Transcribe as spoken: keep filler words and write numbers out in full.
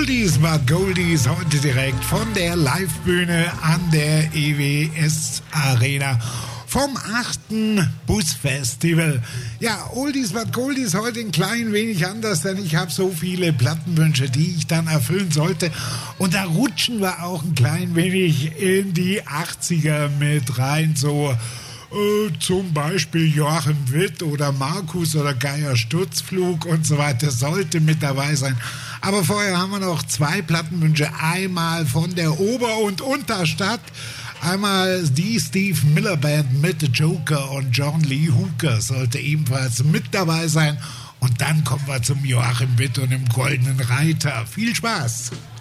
Oldies but Goldies, heute direkt von der Livebühne an der E W S Arena vom achten Busfestival. Ja, Oldies but Goldies heute ein klein wenig anders, denn ich habe so viele Plattenwünsche, die ich dann erfüllen sollte. Und da rutschen wir auch ein klein wenig in die achtziger mit rein, so äh, zum Beispiel Joachim Witt oder Markus oder Geier Sturzflug und so weiter, sollte mit dabei sein. Aber vorher haben wir noch zwei Plattenwünsche, einmal von der Ober- und Unterstadt, einmal die Steve Miller Band mit Joker und John Lee Hooker sollte ebenfalls mit dabei sein. Und dann kommen wir zum Joachim Witt und dem Goldenen Reiter. Viel Spaß!